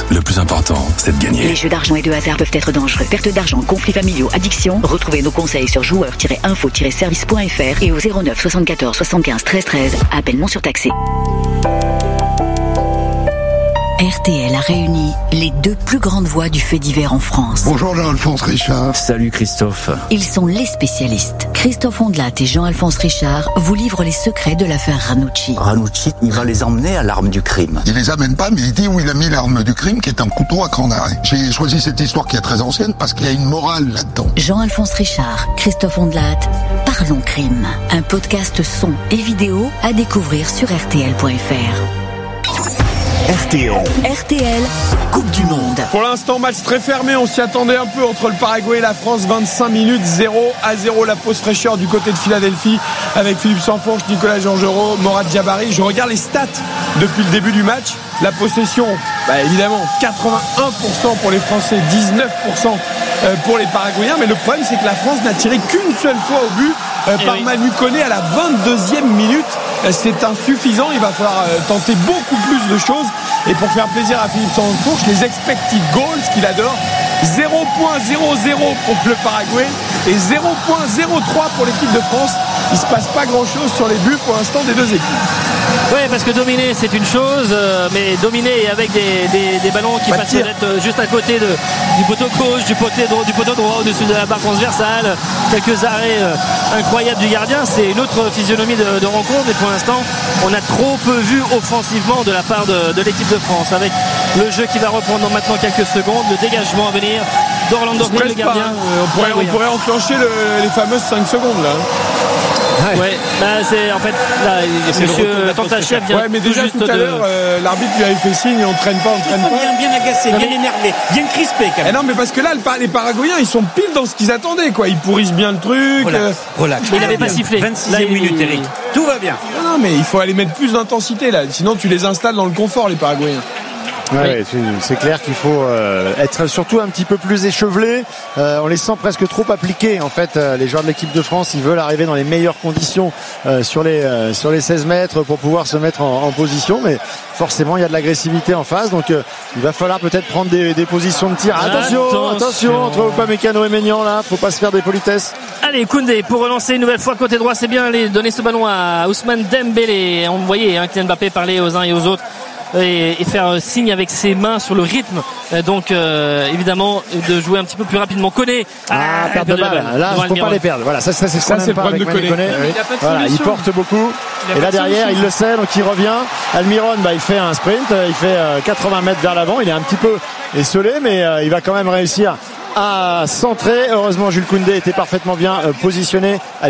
Le plus important, c'est de gagner. Les jeux d'argent et de hasard peuvent être dangereux. Perte d'argent, conflits familiaux, addiction. Retrouvez nos conseils sur joueurs-info-service.fr et au 09 74 75 13 13. Appel non surtaxé. RTL a réuni les deux plus grandes voix du fait divers en France. Bonjour Jean-Alphonse Richard. Salut Christophe. Ils sont les spécialistes. Christophe Ondelat et Jean-Alphonse Richard vous livrent les secrets de l'affaire Ranucci. Ranucci, il va les emmener à l'arme du crime. Il les amène pas, mais il dit où il a mis l'arme du crime, qui est un couteau à cran d'arrêt. J'ai choisi cette histoire qui est très ancienne parce qu'il y a une morale là-dedans. Jean-Alphonse Richard, Christophe Ondelat, Parlons Crime. Un podcast son et vidéo à découvrir sur RTL.fr. RTL, Coupe du Monde. Pour l'instant, match très fermé. On s'y attendait un peu entre le Paraguay et la France. 25 minutes, 0-0. La pause fraîcheur du côté de Philadelphie avec Philippe Sansfourche, Nicolas Jean-Giraud, Morad Jabari. Je regarde les stats depuis le début du match. La possession, évidemment, 81% pour les Français, 19% pour les Paraguayens. Mais le problème, c'est que la France n'a tiré qu'une seule fois au but par Manu Koné à la 22e minute. C'est insuffisant. Il va falloir tenter beaucoup plus de choses. Et pour faire plaisir à Philippe Sansfourche, les expected goals qu'il adore, 0.00 pour le Paraguay et 0.03 pour l'équipe de France. Il ne se passe pas grand-chose sur les buts pour l'instant des deux équipes. Oui, parce que dominer c'est une chose, mais dominer avec des ballons qui passent peut-être juste à côté du poteau gauche, du poteau droit au-dessus de la barre transversale, quelques arrêts incroyables du gardien, c'est une autre physionomie de rencontre. Et pour l'instant, on a trop peu vu offensivement de la part de l'équipe de France, avec le jeu qui va reprendre dans maintenant quelques secondes, le dégagement à venir d'Orlando Fleury, le gardien. On pourrait enclencher les fameuses 5 secondes là. Ouais, c'est en fait là, monsieur Tantachef vient. Ouais, mais déjà tout à l'heure, l'arbitre lui avait fait signe, on traîne pas. Bien agacé, bien énervé, bien crispé quand même. Non, mais parce que là, les Paraguayens, ils sont pile dans ce qu'ils attendaient, quoi. Ils pourrissent bien le truc. Relax. Il n'avait pas sifflé. 26e minute, Eric. Tout va bien. Non, mais il faut aller mettre plus d'intensité là. Sinon, tu les installes dans le confort, les Paraguayens. Ouais, c'est clair qu'il faut être surtout un petit peu plus échevelé. On les sent presque trop appliqués en fait. Les joueurs de l'équipe de France, ils veulent arriver dans les meilleures conditions sur les 16 mètres pour pouvoir se mettre en position, mais forcément il y a de l'agressivité en face, donc il va falloir peut-être prendre des positions de tir. Attention entre Upamecano et Maignan là, faut pas se faire des politesses. Allez, Koundé pour relancer une nouvelle fois côté droit, c'est bien donner ce ballon à Ousmane Dembélé. On voyait Kylian Mbappé parler aux uns et aux autres et faire signe avec ses mains sur le rythme, donc évidemment de jouer un petit peu plus rapidement. Koné perte de balle, là il faut pas les perdre, voilà, ça c'est le problème de Koné. Voilà, il porte beaucoup et là derrière il le sait, donc il revient. Almiron, il fait un sprint, il fait 80 mètres vers l'avant, il est un petit peu esselé, mais il va quand même réussir à centrer. Heureusement Jules Koundé était parfaitement bien positionné.